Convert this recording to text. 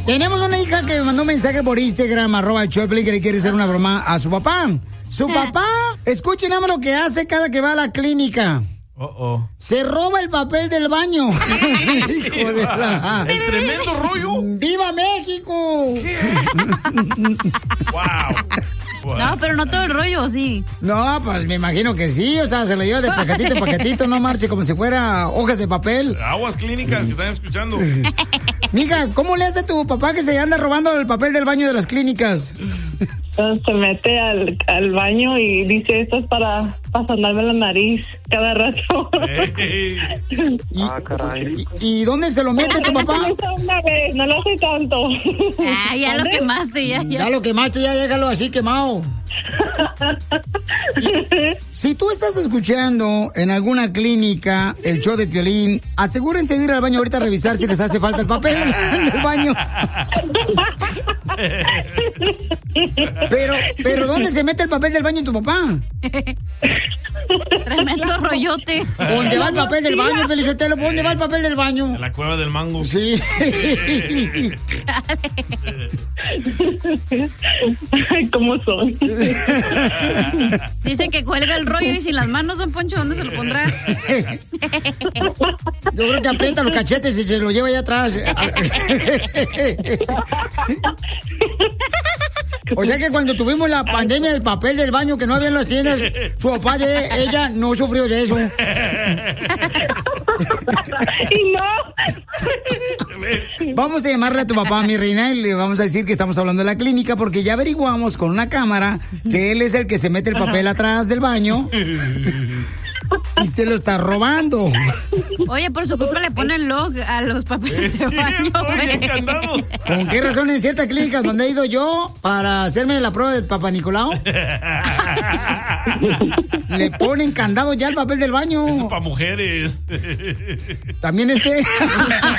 Tenemos una hija que me mandó un mensaje por Instagram, @Choplin, que le quiere hacer una broma a su papá. Su papá, escuchen nada más lo que hace cada que va a la clínica. Se roba el papel del baño. Hijo de la... ¿El tremendo rollo? ¡Viva México! Wow. No, pero no todo el rollo, sí. No, pues me imagino que sí. O sea, se lo lleva de paquetito en paquetito, no marche como si fuera hojas de papel. Aguas clínicas que están escuchando. Mija, ¿cómo le hace tu papá que se anda robando el papel del baño de las clínicas? Se mete al baño y dice, esto es para sonarme la nariz cada rato. Caray. ¿Y dónde se lo mete tu papá? Una vez, no lo hace tanto. Ya lo quemaste, Ya lo quemaste, ya déjalo así quemado. Si tú estás escuchando en alguna clínica el show de Piolín, asegúrense de ir al baño ahorita a revisar si les hace falta el papel del baño. Pero ¿dónde se mete el papel del baño tu papá? Tremendo rollote. ¿Dónde va el papel del baño, Pelizotelo? ¿Dónde va el papel del baño? En la cueva del mango. Sí. Ay, ¿cómo son? Dice que cuelga el rollo y sin las manos, don Poncho, ¿dónde se lo pondrá? Yo creo que aprieta los cachetes y se lo lleva allá atrás. O sea que cuando tuvimos la pandemia del papel del baño que no había en las tiendas, su papá de ella no sufrió de eso. Y no. Vamos a llamarle a tu papá, mi reina, y le vamos a decir que estamos hablando de la clínica porque ya averiguamos con una cámara que él es el que se mete el papel atrás del baño y se lo está robando. Oye, por su culpa le ponen log a los papeles de baño. ¿Con qué razón en ciertas clínicas donde he ido yo para hacerme la prueba del Papá Nicolau? Le ponen candado ya al papel del baño. Eso es para mujeres. También